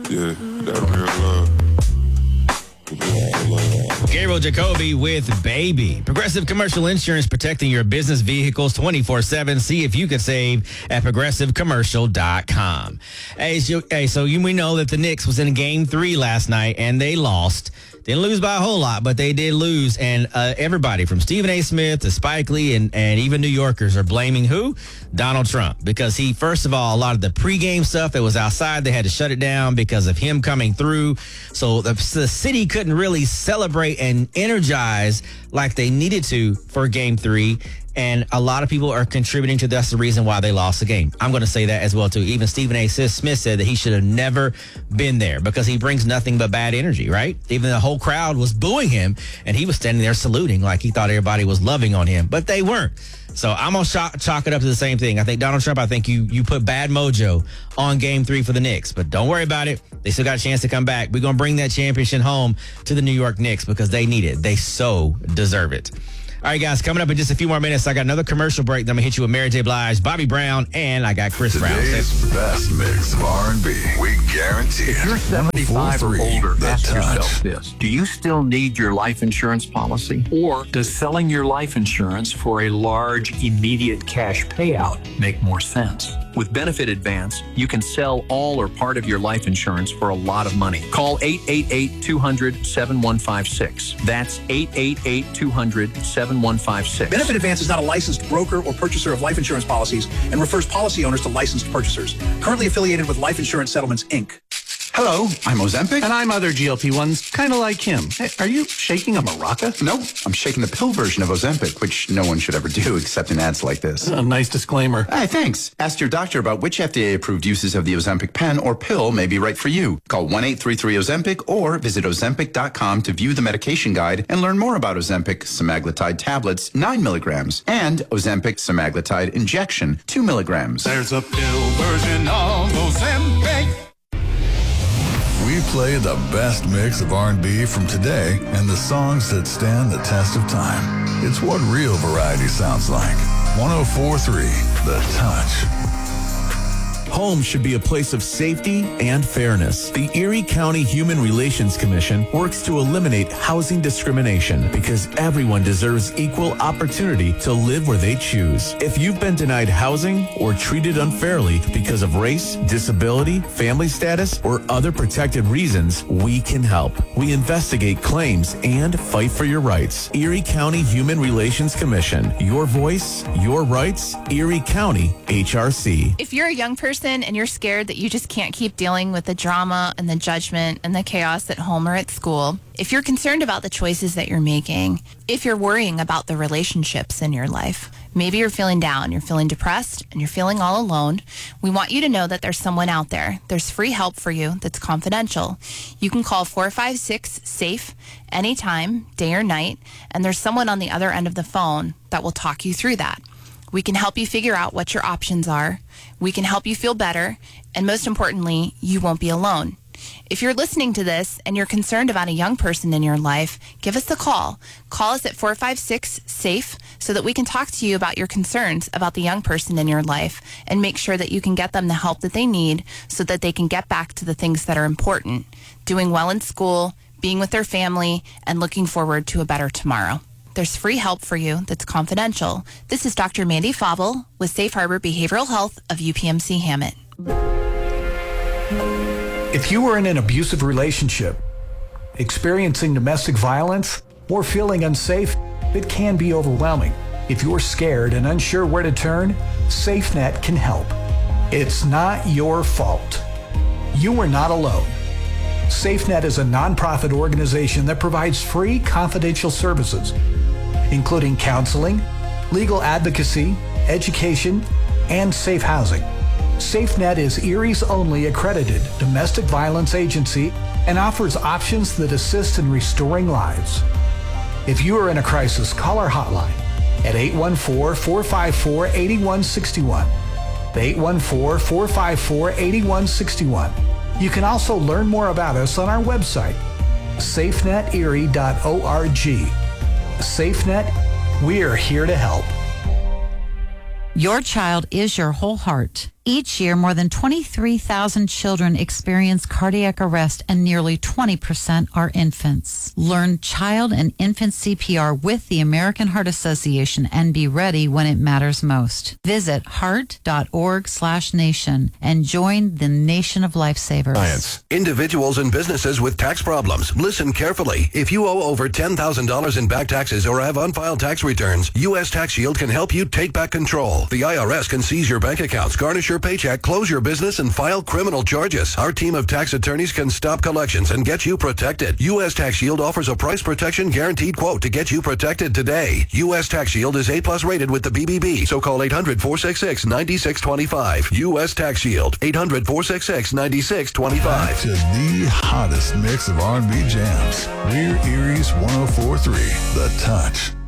Yeah, that real love. Gabriel Jacoby with Baby. Progressive Commercial Insurance, protecting your business vehicles 24/7. See if you could save at progressivecommercial.com. We know that the Knicks was in game 3 last night and they lost. Didn't lose by a whole lot, but they did lose. And everybody from Stephen A. Smith to Spike Lee and even New Yorkers are blaming who? Donald Trump. Because he, first of all, a lot of the pregame stuff that was outside, they had to shut it down because of him coming through. So the city couldn't really celebrate and energize like they needed to for game 3. And a lot of people are contributing to that's the reason why they lost the game. I'm going to say that as well, too. Even Stephen A. Smith said that he should have never been there because he brings nothing but bad energy, right? Even the whole crowd was booing him, and he was standing there saluting like he thought everybody was loving on him, but they weren't. So I'm going to chalk it up to the same thing. I think Donald Trump, you put bad mojo on game 3 for the Knicks, but don't worry about it. They still got a chance to come back. We're going to bring that championship home to the New York Knicks because they need it. They so deserve it. All right, guys, coming up in just a few more minutes, I got another commercial break. Then I'm going to hit you with Mary J. Blige, Bobby Brown, and I got Chris Brown. Today's best mix of R&B. We guarantee it. If you're 75 or older, ask Touch. yourself this. Do you still need your life insurance policy? Or does selling your life insurance for a large, immediate cash payout make more sense? With Benefit Advance, you can sell all or part of your life insurance for a lot of money. Call 888-200-7156. That's 888-200-7156. Benefit Advance is not a licensed broker or purchaser of life insurance policies and refers policy owners to licensed purchasers. Currently affiliated with Life Insurance Settlements, Inc. Hello, I'm Ozempic. And I'm other GLP-1s, kind of like him. Hey, are you shaking a maraca? Nope, I'm shaking the pill version of Ozempic, which no one should ever do except in ads like this. A nice disclaimer. Hey, thanks. Ask your doctor about which FDA-approved uses of the Ozempic pen or pill may be right for you. Call 1-833-OZEMPIC or visit Ozempic.com to view the medication guide and learn more about Ozempic semaglutide tablets, 9 milligrams, and Ozempic semaglutide injection, 2 milligrams. There's a pill version of Ozempic. We play the best mix of R&B from today and the songs that stand the test of time. It's what real variety sounds like. 104.3 The Touch. Home should be a place of safety and fairness. The Erie County Human Relations Commission works to eliminate housing discrimination because everyone deserves equal opportunity to live where they choose. If you've been denied housing or treated unfairly because of race, disability, family status, or other protected reasons, we can help. We investigate claims and fight for your rights. Erie County Human Relations Commission. Your voice, your rights, Erie County HRC. If you're a young person and you're scared that you just can't keep dealing with the drama and the judgment and the chaos at home or at school, if you're concerned about the choices that you're making, if you're worrying about the relationships in your life, maybe you're feeling down, you're feeling depressed, and you're feeling all alone, we want you to know that there's someone out there. There's free help for you that's confidential. You can call 456-SAFE anytime, day or night, and there's someone on the other end of the phone that will talk you through that. We can help you figure out what your options are. We can help you feel better. And most importantly, you won't be alone. If you're listening to this and you're concerned about a young person in your life, give us a call. Call us at 456-SAFE so that we can talk to you about your concerns about the young person in your life and make sure that you can get them the help that they need so that they can get back to the things that are important, doing well in school, being with their family, and looking forward to a better tomorrow. There's free help for you that's confidential. This is Dr. Mandy Favell with Safe Harbor Behavioral Health of UPMC Hammett. If you are in an abusive relationship, experiencing domestic violence, or feeling unsafe, it can be overwhelming. If you're scared and unsure where to turn, SafeNet can help. It's not your fault. You are not alone. SafeNet is a nonprofit organization that provides free confidential services, including counseling, legal advocacy, education, and safe housing. SafeNet is Erie's only accredited domestic violence agency and offers options that assist in restoring lives. If you are in a crisis, call our hotline at 814-454-8161. 814-454-8161. You can also learn more about us on our website, safeneterie.org. SafeNet, we're here to help. Your child is your whole heart. Each year, more than 23,000 children experience cardiac arrest and nearly 20% are infants. Learn child and infant CPR with the American Heart Association and be ready when it matters most. Visit heart.org/nation and join the nation of lifesavers. Science. Individuals and businesses with tax problems. Listen carefully. If you owe over $10,000 in back taxes or have unfiled tax returns, U.S. Tax Shield can help you take back control. The IRS can seize your bank accounts, garnish your paycheck, close your business, and file criminal charges. Our team of tax attorneys can stop collections and get you protected. U.S. Tax Shield offers a price protection guaranteed quote to get you protected today. U.S. Tax Shield is A+ rated with the BBB, so call 800-466-9625. U.S. Tax Shield, 800-466-9625. Back to the hottest mix of R&B jams. We're Erie's 104.3, The Touch.